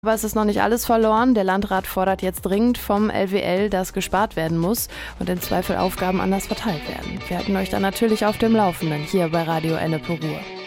Aber es ist noch nicht alles verloren. Der Landrat fordert jetzt dringend vom LWL, dass gespart werden muss und im Zweifel Aufgaben anders verteilt werden. Wir halten euch dann natürlich auf dem Laufenden hier bei Radio Ennepe Ruhr.